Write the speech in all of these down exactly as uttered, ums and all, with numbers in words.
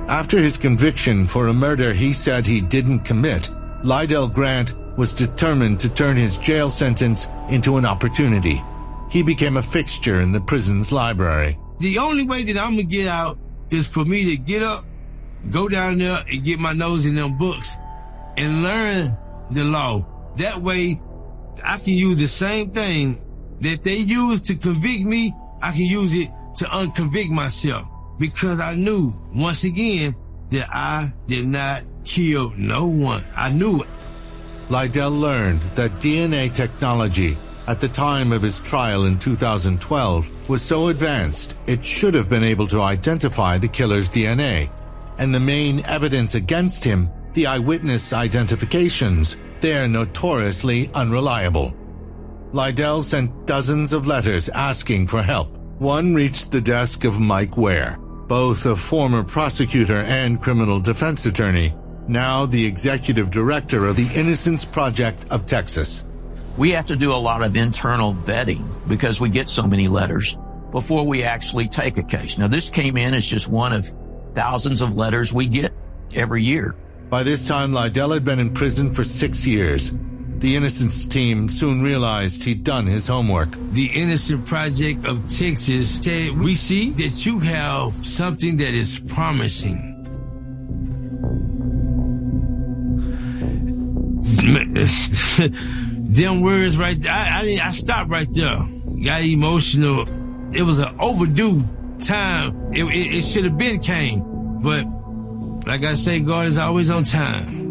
After his conviction for a murder he said he didn't commit, Lydell Grant was determined to turn his jail sentence into an opportunity. He became a fixture in the prison's library. The only way that I'm gonna get out is for me to get up, go down there and get my nose in them books and learn the law. That way, I can use the same thing that they use to convict me, I can use it to unconvict myself. Because I knew, once again, that I did not kill no one. I knew it. Lydell learned that D N A technology at the time of his trial in two thousand twelve was so advanced it should have been able to identify the killer's D N A. And the main evidence against him, the eyewitness identifications, they're notoriously unreliable. Lydell sent dozens of letters asking for help. One reached the desk of Mike Ware, both a former prosecutor and criminal defense attorney, now the executive director of the Innocence Project of Texas. We have to do a lot of internal vetting because we get so many letters before we actually take a case. Now, this came in as just one of thousands of letters we get every year. By this time, Lydell had been in prison for six years. The Innocence team soon realized he'd done his homework. The Innocence Project of Texas said, we see that you have something that is promising. Them words right there, I, I, I stopped right there. Got emotional. It was an overdue time. It, it, it should have been came. But like I say, God is always on time.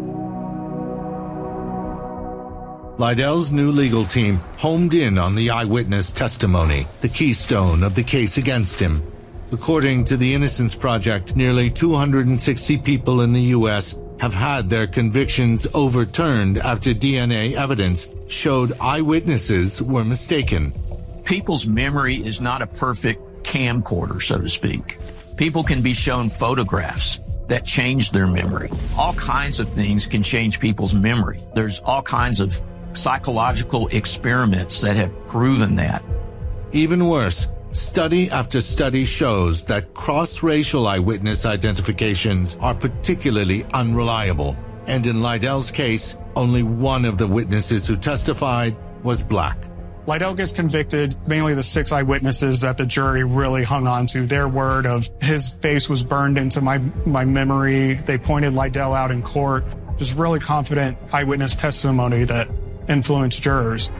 Lydell's new legal team homed in on the eyewitness testimony, the keystone of the case against him. According to the Innocence Project, nearly two hundred sixty people in the U S have had their convictions overturned after D N A evidence showed eyewitnesses were mistaken. People's memory is not a perfect camcorder, so to speak. People can be shown photographs that change their memory. All kinds of things can change people's memory. There's all kinds of psychological experiments that have proven that. Even worse, study after study shows that cross-racial eyewitness identifications are particularly unreliable. And in Lydell's case, only one of the witnesses who testified was black. Lydell gets convicted, mainly the six eyewitnesses that the jury really hung on to. Their word of his face was burned into my, my memory. They pointed Lydell out in court. Just really confident eyewitness testimony that influenced jurors.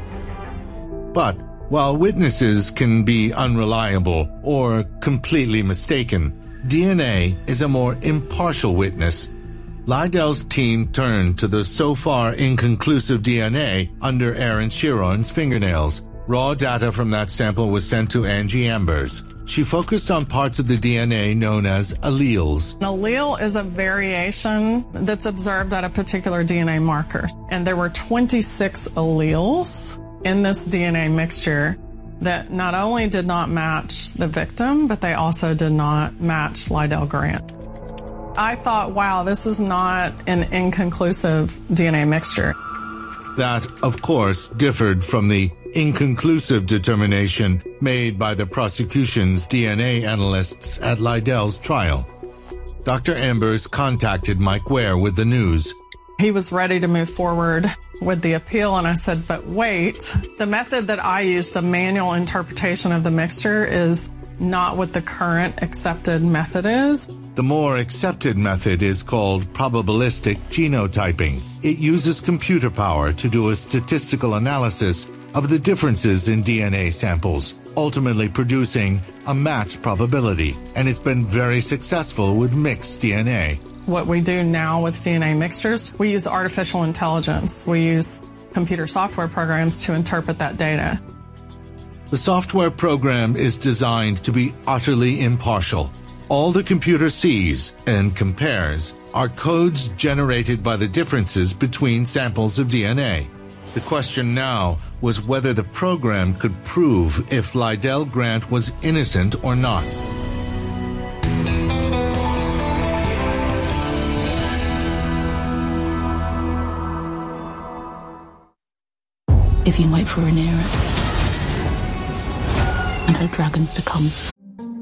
But while witnesses can be unreliable or completely mistaken, D N A is a more impartial witness. Lydell's team turned to the so far inconclusive D N A under Aaron Chiron's fingernails. Raw data from that sample was sent to Angie Ambers. She focused on parts of the D N A known as alleles. An allele is a variation that's observed at a particular D N A marker. And there were twenty-six alleles in this D N A mixture that not only did not match the victim, but they also did not match Lydell Grant. I thought, wow, this is not an inconclusive D N A mixture. That, of course, differed from the inconclusive determination made by the prosecution's D N A analysts at Lydell's trial. Doctor Ambers contacted Mike Ware with the news. He was ready to move forward with the appeal, and I said, but wait, the method that I use, the manual interpretation of the mixture, is not what the current accepted method is. The more accepted method is called probabilistic genotyping. It uses computer power to do a statistical analysis of the differences in D N A samples, ultimately producing a match probability, and it's been very successful with mixed D N A. What we do now with D N A mixtures, we use artificial intelligence. We use computer software programs to interpret that data. The software program is designed to be utterly impartial. All the computer sees and compares are codes generated by the differences between samples of D N A. The question now was whether the program could prove if Lydell Grant was innocent or not. If you wait for Rhaenyra and her dragons to come,